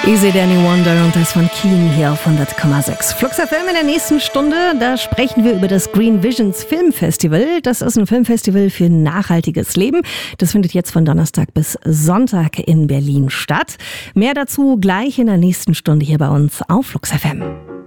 Easy Danny Wonder und das von Keen hier auf 100,6. Flux FM in der nächsten Stunde, da sprechen wir über das Green Visions Filmfestival. Das ist ein Filmfestival für nachhaltiges Leben. Das findet jetzt von Donnerstag bis Sonntag in Berlin statt. Mehr dazu gleich in der nächsten Stunde hier bei uns auf Flux FM.